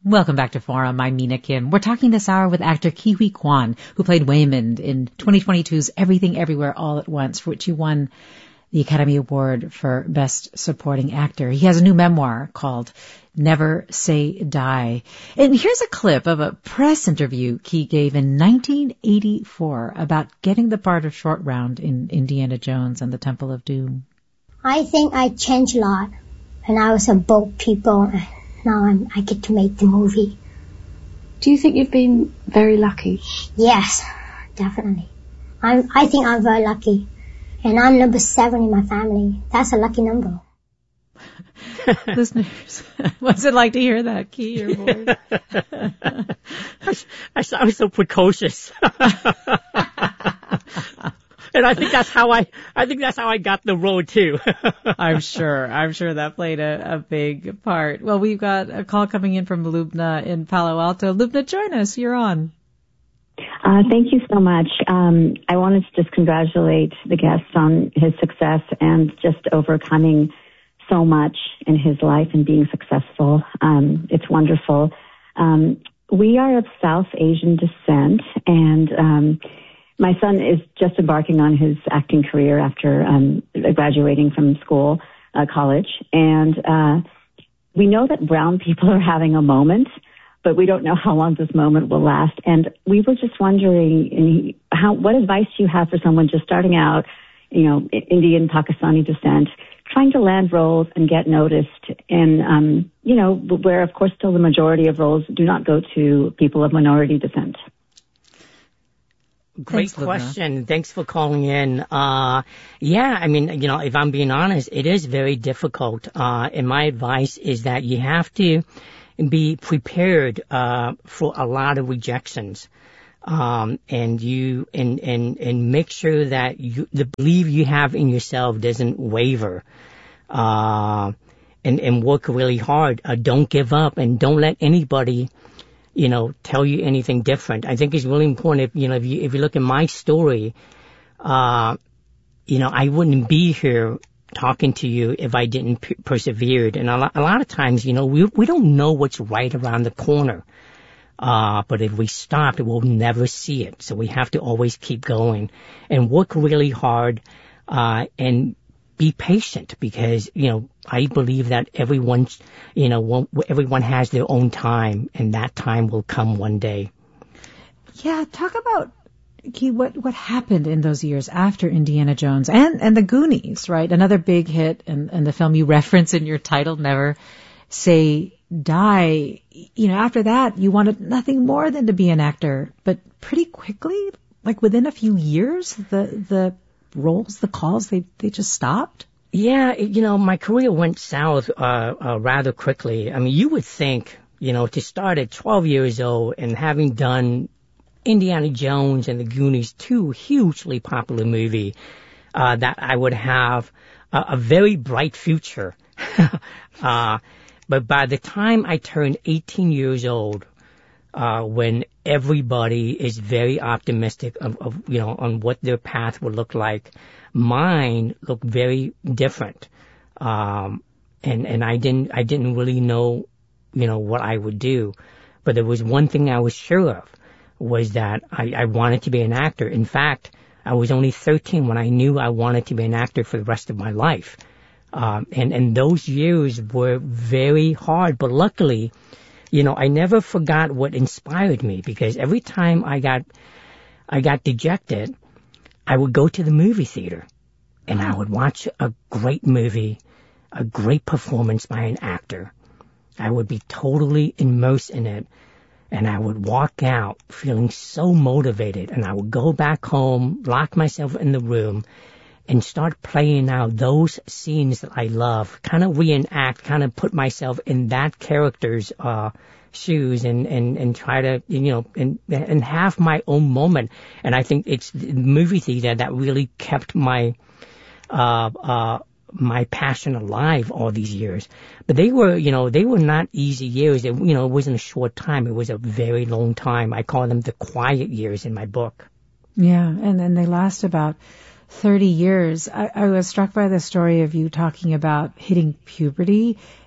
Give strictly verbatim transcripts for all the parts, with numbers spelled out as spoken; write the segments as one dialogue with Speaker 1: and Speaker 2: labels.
Speaker 1: Welcome back to Forum. I'm Mina Kim. We're talking this hour with actor Ke Huy Quan, who played Waymond in twenty twenty-two's Everything Everywhere All at Once, for which he won the Academy Award for Best Supporting Actor. He has a new memoir called Never Say Die. And here's a clip of a press interview Ke gave in nineteen eighty-four about getting the part of Short Round in Indiana Jones and the Temple of Doom.
Speaker 2: I think I changed a lot when I was a boat people. Now I'm, I get to make the movie.
Speaker 3: Do you think you've been very lucky?
Speaker 2: Yes, definitely. I'm, I think I'm very lucky. And I'm number seven in my family. That's a lucky number.
Speaker 1: Listeners, what's it like to hear that, Ke, your voice?
Speaker 4: I, I sound so precocious. And I think that's how I, I think that's how I got the role too.
Speaker 1: I'm sure, I'm sure that played a, a big part. Well, we've got a call coming in from Lubna in Palo Alto. Lubna, join us. You're on.
Speaker 5: Uh, thank you so much. Um, I wanted to just congratulate the guest on his success and just overcoming so much in his life and being successful. Um, it's wonderful. Um, we are of South Asian descent, and um, my son is just embarking on his acting career after um, graduating from school, uh, college, and uh, we know that brown people are having a moment, but we don't know how long this moment will last. And we were just wondering, how, what advice do you have for someone just starting out, you know, Indian, Pakistani descent, trying to land roles and get noticed in, um, you know, where, of course, still the majority of roles do not go to people of minority descent?
Speaker 4: Great
Speaker 1: Thanks,
Speaker 4: question.
Speaker 1: Lubna.
Speaker 4: Thanks for calling in. Uh, yeah, I mean, you know, if I'm being honest, it is very difficult. Uh, and my advice is that you have to be prepared, uh, for a lot of rejections. Um, and you, and, and, and make sure that you, the belief you have in yourself doesn't waver. Uh, and, and work really hard. Uh, don't give up and don't let anybody, you know, tell you anything different. I think it's really important if, you know, if you, if you look at my story, uh, you know, I wouldn't be here talking to you if I didn't p- persevered. And a lot, a lot of times, you know, we, we don't know what's right around the corner. Uh, but if we stop, we'll never see it. So we have to always keep going and work really hard, uh, and be patient because, you know, I believe that everyone, you know, won't, everyone has their own time and that time will come one day.
Speaker 1: Yeah, talk about, Ke, what, what happened in those years after Indiana Jones and, and the Goonies, right? Another big hit and, and the film you reference in your title, Never Say Die. You know, after that, you wanted nothing more than to be an actor, but pretty quickly, like within a few years, the, the roles, the calls, they, they just stopped?
Speaker 4: Yeah, you know, my career went south, uh, uh, rather quickly. I mean, you would think, you know, to start at twelve years old and having done Indiana Jones and the Goonies, two hugely popular movies, uh, that I would have a, a very bright future. uh, but by the time I turned eighteen years old, uh, when everybody is very optimistic of, of, you know, on what their path would look like, mine looked very different. Um, and, and I didn't, I didn't really know, you know, what I would do. But there was one thing I was sure of, was that I, I wanted to be an actor. In fact, I was only thirteen when I knew I wanted to be an actor for the rest of my life. Um, and, and those years were very hard, but luckily, you know, I never forgot what inspired me because every time I got, I got dejected, I would go to the movie theater and I would watch a great movie, a great performance by an actor. I would be totally immersed in it and I would walk out feeling so motivated and I would go back home, lock myself in the room and start playing out those scenes that I love, kind of reenact, kind of put myself in that character's uh, shoes and, and, and try to, you know, and, and have my own moment. And I think it's the movie theater that really kept my, uh, uh, my passion alive all these years. But they were, you know, they were not easy years. It, you know, it wasn't a short time. It was a very long time. I call them the quiet years in my book.
Speaker 1: Yeah, and then they last about thirty years. I, I was struck by the story of you talking about hitting puberty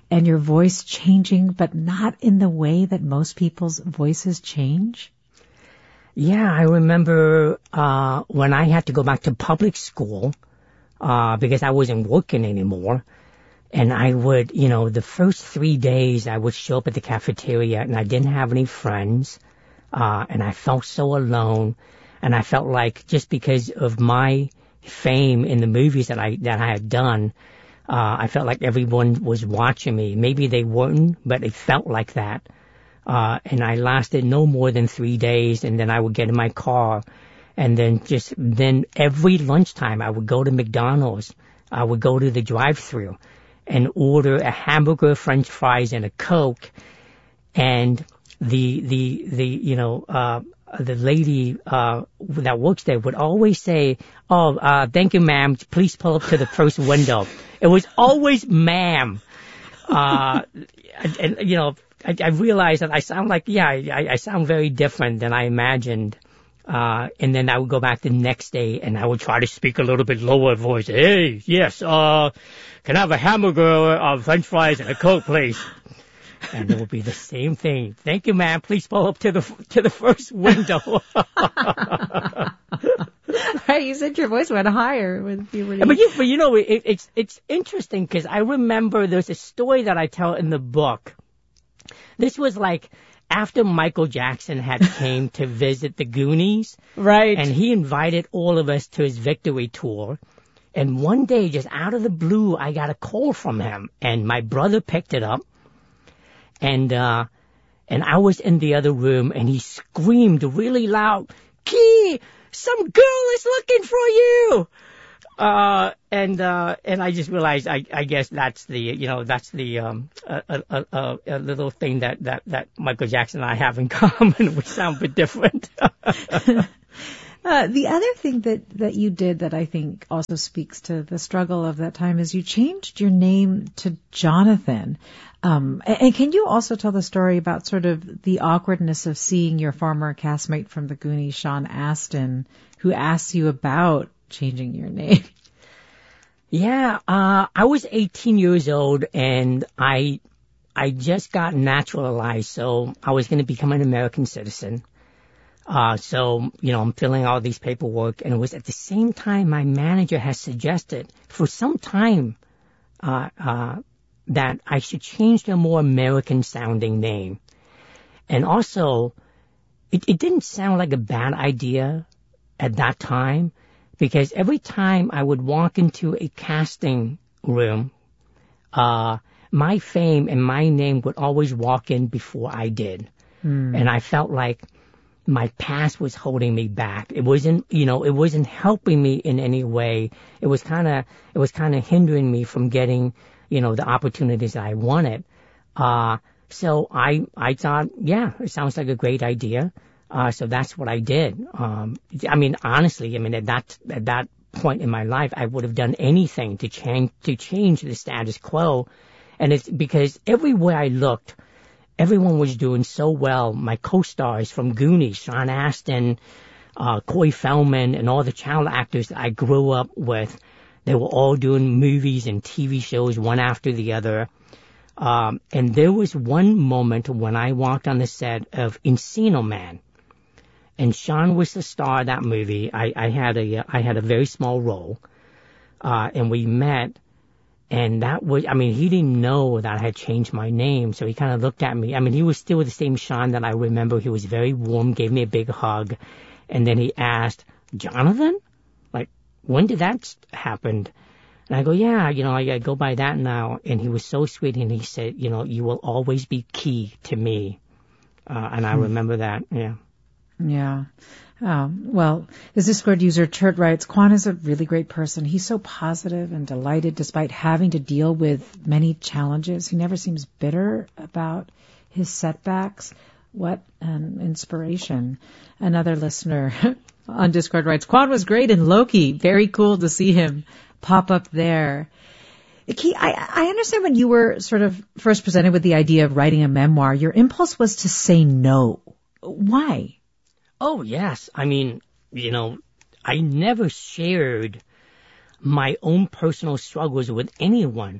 Speaker 1: and your voice changing, but not in the way that most people's voices change?
Speaker 4: Yeah, I remember uh when I had to go back to public school uh because I wasn't working anymore. And I would, you know, the first three days I would show up at the cafeteria and I didn't have any friends. Uh, and I felt so alone. And I felt like just because of my fame in the movies that I, that I had done, uh, I felt like everyone was watching me. Maybe they weren't, but it felt like that. Uh, and I lasted no more than three days. And then I would get in my car. And then just, then every lunchtime I would go to McDonald's. I would go to the drive-thru and order a hamburger, French fries, and a Coke. And the, the, the, you know, uh, the lady, uh, that works there would always say, oh, uh, thank you, ma'am. Please pull up to the first window. It was always ma'am. Uh, and, and, you know, I, I realized that I sound like, yeah, I, I sound very different than I imagined. Uh, and then I would go back the next day and I would try to speak a little bit lower voice. Hey, yes, uh, can I have a hamburger, uh, French fries, and a Coke, please? And it would be the same thing. Thank you, ma'am. Please pull up to the to the first window.
Speaker 1: Right, you said your voice went higher with puberty.
Speaker 4: But you, but you know, it, it's it's interesting because I remember there's a story that I tell in the book. This was like after Michael Jackson had came to visit the Goonies.
Speaker 1: Right.
Speaker 4: And he invited all of us to his victory tour. And one day, just out of the blue, I got a call from him. And my brother picked it up. And, uh, and I was in the other room and he screamed really loud, Key, some girl is looking for you. Uh, and, uh, and I just realized, I, I guess that's the, you know, that's the, um, a, a, a, a little thing that, that, that Michael Jackson and I have in common. We sound a bit different.
Speaker 1: Uh, the other thing that, that you did that I think also speaks to the struggle of that time is you changed your name to Jonathan. Um, and, and can you also tell the story about sort of the awkwardness of seeing your former castmate from the Goonies, Sean Astin, who asked you about changing your name?
Speaker 4: Yeah, uh, I was eighteen years old and I, I just got naturalized, so I was going to become an American citizen. Uh, so, you know, I'm filling all these paperwork, and it was at the same time my manager has suggested for some time, uh, uh, that I should change to a more American sounding name. And also, it, it didn't sound like a bad idea at that time, because every time I would walk into a casting room, uh, my fame and my name would always walk in before I did. Mm. And I felt like my past was holding me back. It wasn't, you know, it wasn't helping me in any way. It was kind of, it was kind of hindering me from getting, you know, the opportunities that I wanted. Uh, so I, I thought, yeah, it sounds like a great idea. Uh, so that's what I did. Um, I mean, honestly, I mean, at that, at that point in my life, I would have done anything to change, to change the status quo. And it's because everywhere I looked, everyone was doing so well. My co-stars from Goonies, Sean Astin, uh, Corey Feldman, and all the child actors that I grew up with, they were all doing movies and T V shows one after the other. Um, and there was one moment when I walked on the set of Encino Man, and Sean was the star of that movie. I, I had a, I had a very small role, uh, and we met. And that was, I mean, he didn't know that I had changed my name, so he kind of looked at me. I mean, he was still the same Sean that I remember. He was very warm, gave me a big hug, and then he asked, Jonathan? Like, when did that happen? And I go, yeah, you know, I, I go by that now. And he was so sweet, and he said, you know, you will always be Key to me. Uh, and I remember that, yeah.
Speaker 1: Yeah. Oh, well, as Discord user Turt writes, Quan is a really great person. He's so positive and delighted despite having to deal with many challenges. He never seems bitter about his setbacks. What an inspiration. Another listener on Discord writes, Quan was great in Loki. Very cool to see him pop up there. Key, I, I understand when you were sort of first presented with the idea of writing a memoir, your impulse was to say no. Why?
Speaker 4: Oh, yes. I mean, you know, I never shared my own personal struggles with anyone.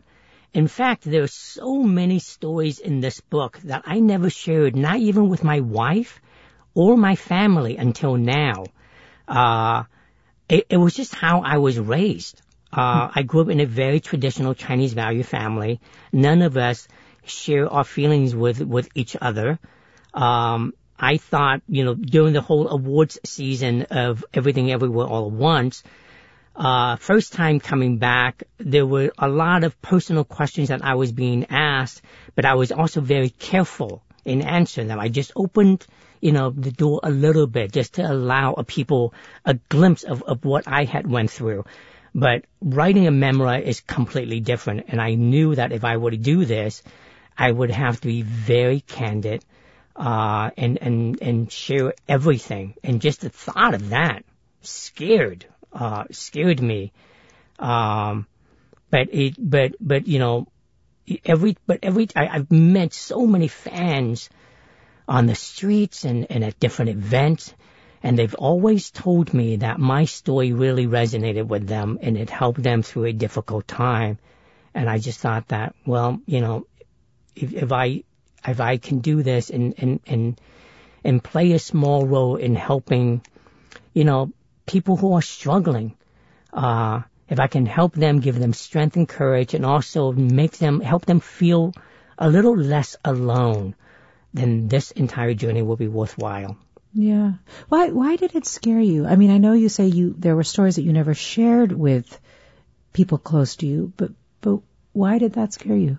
Speaker 4: In fact, there are so many stories in this book that I never shared, not even with my wife or my family until now. Uh, it, it was just how I was raised. Uh, I grew up in a very traditional Chinese value family. None of us share our feelings with, with each other. Um, I thought, you know, during the whole awards season of Everything Everywhere All at Once, uh, first time coming back, there were a lot of personal questions that I was being asked, but I was also very careful in answering them. I just opened, you know, the door a little bit just to allow a people a glimpse of, of what I had went through. But writing a memoir is completely different, and I knew that if I were to do this, I would have to be very candid, uh, and, and, and share everything. And just the thought of that scared, uh, scared me. Um, but it, but, but, you know, every, but every, I, I've met so many fans on the streets and, and at different events, and they've always told me that my story really resonated with them and it helped them through a difficult time. And I just thought that, well, you know, if, if I, if I can do this and, and, and, and play a small role in helping, you know, people who are struggling, uh, if I can help them, give them strength and courage, and also make them, help them feel a little less alone, then this entire journey will be worthwhile.
Speaker 1: Yeah. Why, why did it scare you? I mean, I know you say you, there were stories that you never shared with people close to you, but, but why did that scare you?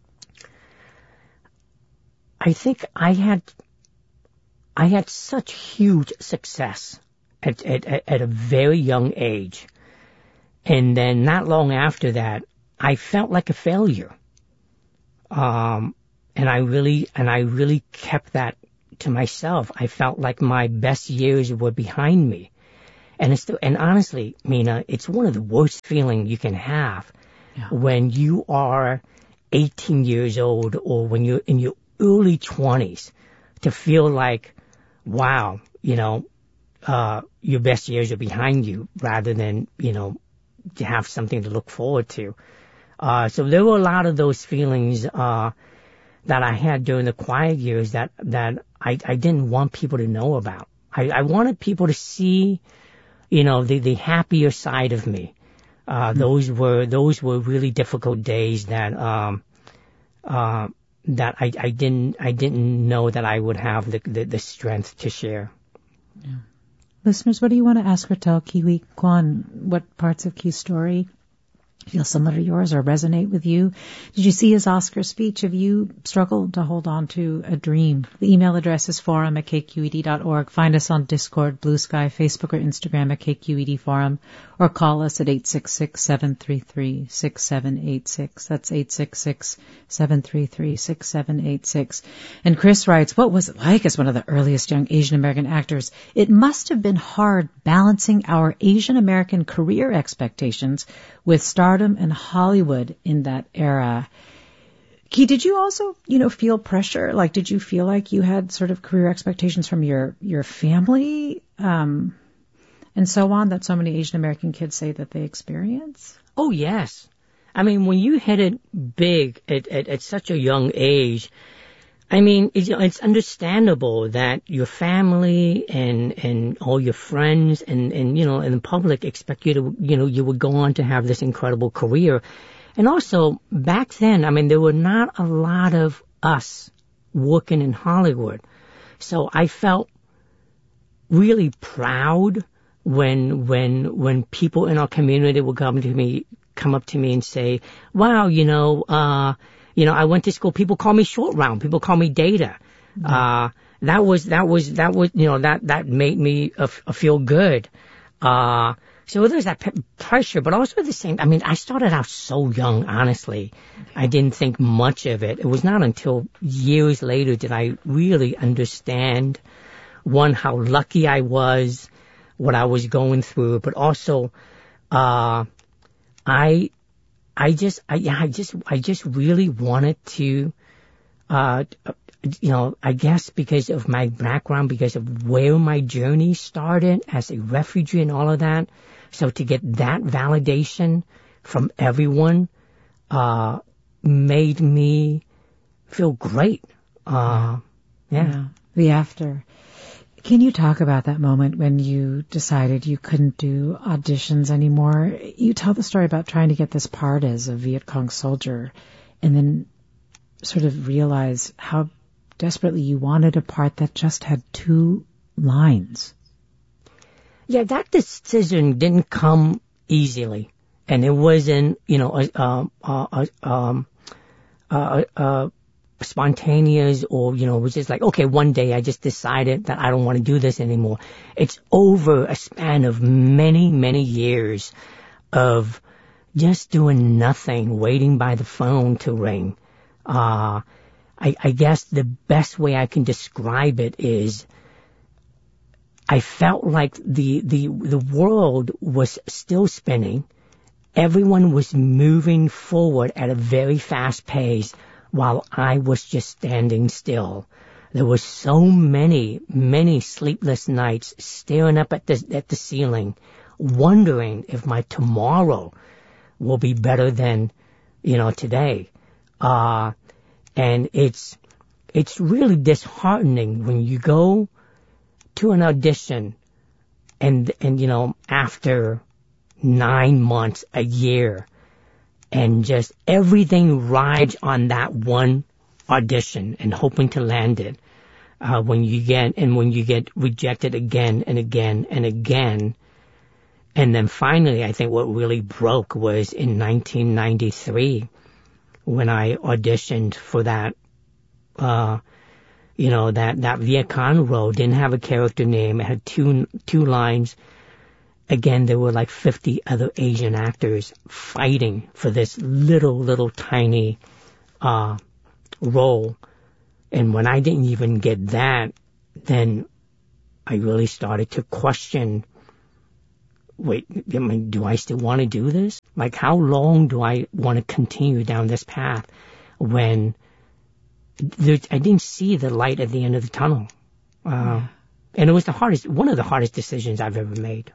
Speaker 4: I think I had, I had such huge success at, at, at a very young age. And then not long after that, I felt like a failure. Um, and I really, and I really kept that to myself. I felt like my best years were behind me. And it's, and honestly, Mina, it's one of the worst feelings you can have yeah. when you are eighteen years old or when you're in your early twenties to feel like, wow, you know, uh, your best years are behind you rather than, you know, to have something to look forward to. Uh, so there were a lot of those feelings, uh, that I had during the quiet years that, that I, I didn't want people to know about. I, I wanted people to see, you know, the, the happier side of me. Uh, mm-hmm. those were, those were really difficult days that, um, uh, that I, I didn't, I didn't know that I would have the, the, the strength to share.
Speaker 1: Yeah. Listeners, what do you want to ask or tell Ke Huy Quan? What parts of Ke's story feel similar to yours or resonate with you? Did you see his Oscar speech? Have you struggled to hold on to a dream? The email address is forum at k q e d dot org. Find us on Discord, Blue Sky, Facebook, or Instagram at K Q E D Forum, or call us at eight six six, seven three three, six seven eight six. That's eight six six, seven three three, six seven eight six. And Chris writes, what was it like as one of the earliest young Asian American actors? It must have been hard balancing our Asian American career expectations with stardom and Hollywood in that era. Ke, did you also, you know, feel pressure? Like, did you feel like you had sort of career expectations from your, your family, um, and so on that so many Asian American kids say that they experience?
Speaker 4: Oh, yes. I mean, when you hit it big at, at, at such a young age, I mean, it's, it's understandable that your family and, and all your friends and, and, you know, and the public expect you to, you know, you would go on to have this incredible career. And also, back then, I mean, there were not a lot of us working in Hollywood. So I felt really proud when, when, when people in our community would come to me, come up to me and say, wow, you know, uh, You know, I went to school. People call me short round. People call me Data. Mm-hmm. Uh, that was, that was, that was, you know, that, that made me uh, feel good. Uh, so there's that p- pressure, but also the same. I mean, I started out so young, honestly. Okay. I didn't think much of it. It was not until years later did I really understand, one, how lucky I was, what I was going through, but also, uh, I, I just, I, yeah, I just, I just really wanted to, uh, you know, I guess because of my background, because of where my journey started as a refugee and all of that. So to get that validation from everyone, uh, made me feel great. Uh, yeah.
Speaker 1: yeah. The after. Can you talk about that moment when you decided you couldn't do auditions anymore? You tell the story about trying to get this part as a Viet Cong soldier and then sort of realize how desperately you wanted a part that just had two lines.
Speaker 4: Yeah, that decision didn't come easily. And it wasn't, you know, a, a, a, um, a, a spontaneous or, you know, it was just like, okay, one day I just decided that I don't want to do this anymore. It's over a span of many, many years of just doing nothing, waiting by the phone to ring. Uh, I, I guess the best way I can describe it is I felt like the, the, the world was still spinning. Everyone was moving forward at a very fast pace while I was just standing still. There were so many, many sleepless nights staring up at the, at the ceiling, wondering if my tomorrow will be better than, you know, today. Uh, and it's, it's really disheartening when you go to an audition and, and, you know, after nine months, a year, and just everything rides on that one audition and hoping to land it. Uh, when you get, and when you get rejected again and again and again. And then finally, I think what really broke was in nineteen ninety-three when I auditioned for that, uh, you know, that, that Viet Cong role. Didn't have a character name. It had two, two lines. Again, there were like fifty other Asian actors fighting for this little, little tiny, uh, role. And when I didn't even get that, then I really started to question, wait, I mean, do I still want to do this? Like, how long do I want to continue down this path when there, I didn't see the light at the end of the tunnel? Uh, yeah. And it was the hardest, one of the hardest decisions I've ever made.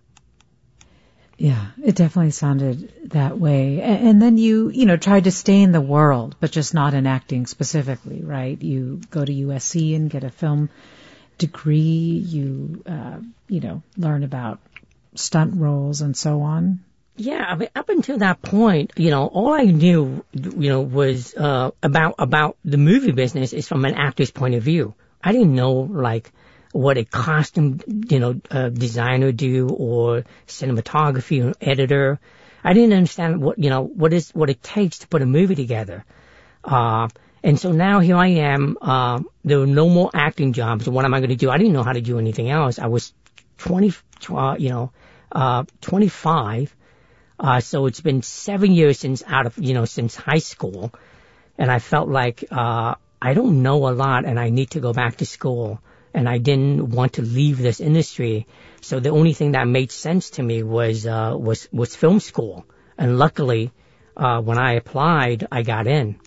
Speaker 1: Yeah, it definitely sounded that way. And, and then you, you know, tried to stay in the world, but just not in acting specifically, right? You go to U S C and get a film degree. You, uh, you know, learn about stunt roles and so on.
Speaker 4: Yeah, I mean, up until that point, you know, all I knew, you know, was uh, about about the movie business is from an actor's point of view. I didn't know, like, what a costume, you know, uh, designer do or cinematography or editor. I didn't understand what, you know, what is, what it takes to put a movie together. Uh, and so now here I am, uh, there were no more acting jobs. What am I going to do? I didn't know how to do anything else. I was twenty, uh, you know, uh, twenty-five. Uh, so it's been seven years since out of, you know, since high school. And I felt like, uh, I don't know a lot and I need to go back to school. And I didn't want to leave this industry. So the only thing that made sense to me was, uh, was, was film school. And luckily, uh, when I applied, I got in.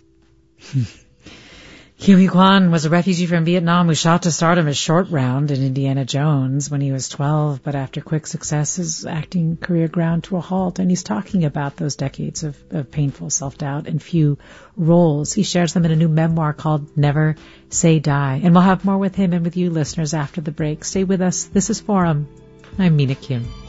Speaker 1: Ke Huy Quan was a refugee from Vietnam who shot to stardom as Short Round in Indiana Jones when he was twelve, but after quick success, his acting career ground to a halt. And he's talking about those decades of, of painful self-doubt and few roles. He shares them in a new memoir called Never Say Die. And we'll have more with him and with you listeners after the break. Stay with us. This is Forum. I'm Mina Kim.